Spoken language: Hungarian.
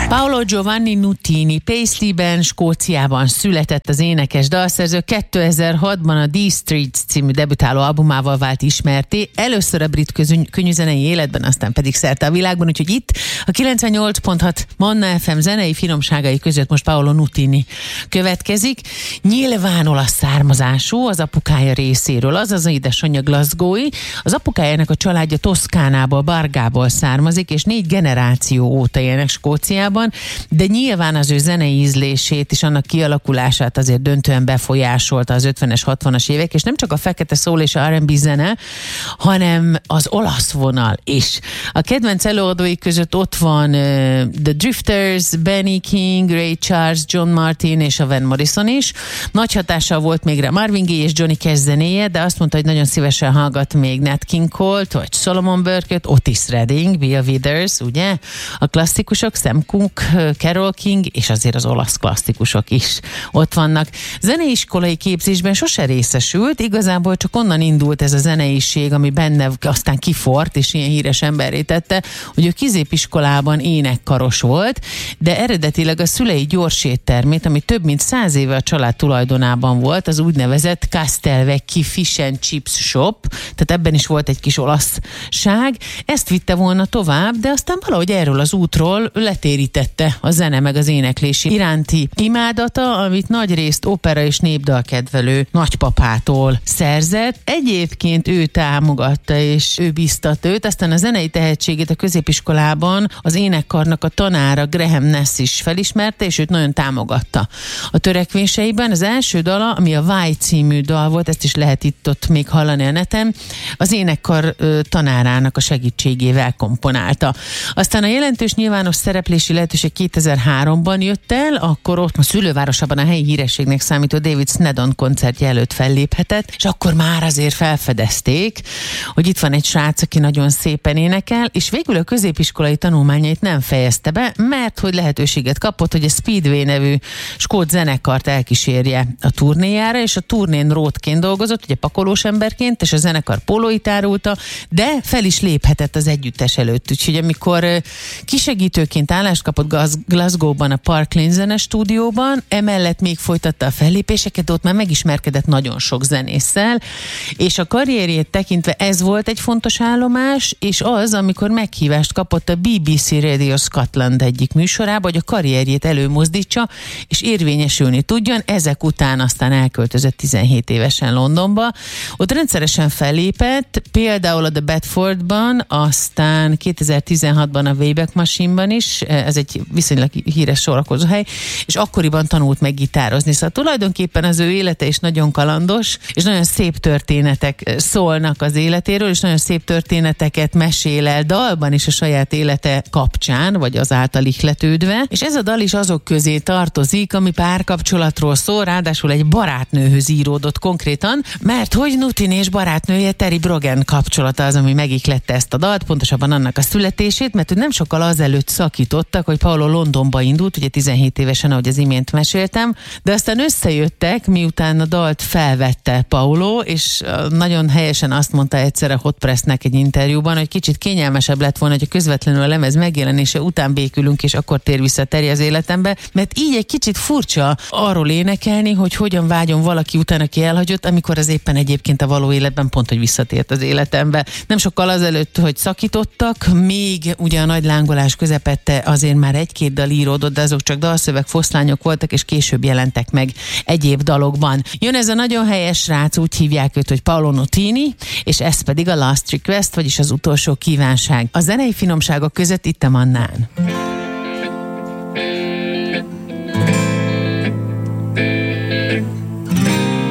Paolo Giovanni Nutini Paisleyben, Skóciában született az énekes dalszerző. 2006-ban a D Streets című debütáló albumával vált ismertté, először a brit könnyűzenei életben, aztán pedig szerte a világban, úgyhogy itt a 98.6 Manna FM zenei finomságai között most Paolo Nutini következik. Nyilván olasz származású, az apukája részéről, azaz az édesanyja glasgowi. Az apukájának a családja Toszkánából, Bargából származik, és 4 generáció óta élnek Skóciában, de nyilván az ő zenei ízlését és annak kialakulását azért döntően befolyásolta az 50-es, 60-as évek, és nem csak a fekete szól és a R&B zene, hanem az olasz vonal is. A kedvenc előadói között ott van The Drifters, Benny King, Ray Charles, John Martin és a Van Morrison is. Nagy hatással volt még rá Marvin Gaye és Johnny Cash zenéje, de azt mondta, hogy nagyon szívesen hallgat még Nat King Cole-t, vagy Solomon Burke-öt, Otis Redding, Bill Withers, ugye? A klasszikusok, Sam Cooke, Carole King, és azért az olasz klasszikusok is ott vannak. Zeneiskolai képzésben sose részesült, igazából csak onnan indult ez a zeneiség, ami benne aztán kifort, és ilyen híres emberré tette, hogy ő középiskolában énekkaros volt, de eredetileg a szülei gyors éttermét, ami több mint 100 éve a család tulajdonában volt, az úgynevezett Castelvecchi Fish and Chips Shop, tehát ebben is volt egy kis olaszság. Ezt vitte volna tovább, de aztán valahogy erről az útról letérítette a zene meg az éneklési iránti imádata, amit nagyrészt opera és népdalkedvelő nagypapától szerzett. Egyébként ő támogatta és ő biztat őt, aztán a zenei tehetségét a középiskolában az énekkarnak a tanára Graham Nass is felismerte, és őt nagyon támogatta a törekvéseiben. Az első dala, ami a Why című dal volt, ezt is lehet itt-ott még hallani a neten, az énekkar tanárának a segítségével komponálta. Aztán a jelentős nyilvános szereplési lehetőség 2003-ban jött el, akkor ott a szülővárosában a helyi hírességnek számító David Snedden koncertje előtt felléphetett, és akkor már azért felfedezték, hogy itt van egy srác, aki nagyon szépen énekel, és végül a középiskolai tanulmányait nem fejezte be, mert hogy lehetőséget kapott, hogy a Speedway nevű skót zenekart elkísérje a turnéjára, és a turnén rótként dolgozott, ugye pakolós emberként, és a zenekar pólóit árulta, de fel is léphetett az együttes előtt. Úgyhogy amikor kisegítőként állást kapott Glasgow-ban a Park Lane zene stúdióban, emellett még folytatta a fellépéseket, de ott már megismerkedett nagyon sok zenésszel, és a karrierjét tekintve ez volt egy fontos állomás, és az, amikor meghívást kapott a BBC Radio Scotland egyik műsorába, hogy a karrierjét előmozdítsa, és érvényesülni tudjon. Ezek után aztán elköltözött 17 évesen Londonba. Ott rendszeresen fellépett, például a The Bedfordban, aztán 2016-ban a Wayback Machine-ban is, ez egy viszonylag híres sorakozóhely, és akkoriban tanult meg gitározni. Szóval tulajdonképpen az ő élete is nagyon kalandos, és nagyon szép történetek szólnak az életéről, és nagyon szép történeteket mesél el dalban is a saját élete kapcsán, vagy az által ihletődve, és ez a dal is azok közé tartozik, ami párkapcsolatról szól, ráadásul egy barátnőhöz íródott konkrétan, mert hogy Nutini és barátnője Terry Brogan kapcsolata az, ami megihlette ezt a dalt, pontosabban annak a születését, mert nem sokkal azelőtt szakítottak, hogy Paolo Londonba indult, ugye 17 évesen, ahogy az imént meséltem, de aztán összejöttek, miután a dalt felvette Paolo, és nagyon helyesen azt mondta egyszer a Hot Pressnek egy interjúban, hogy kicsit kényelmesebb lett volna, hogy közvetlenül a lemez megjelenése után békülünk, és akkor tér vissza Terry az életembe, mert így egy kicsit furcsa arról énekelni, hogy hogyan vágyom valaki után, aki elhagyott, amikor az éppen egyébként a való életben pont, hogy visszatért az életembe. Nem sokkal azelőtt, hogy szakítottak, még ugye a nagy lángolás közepette azért már egy-két dal íródott, de azok csak dalszöveg foszlányok voltak, és később jelentek meg egyéb dalokban. Jön ez a nagyon helyes srác, úgy hívják őt, hogy Paolo Nutini, és ez pedig a Last Request, vagyis az utolsó kívánság. A zenei finomságok között itt a Mannán.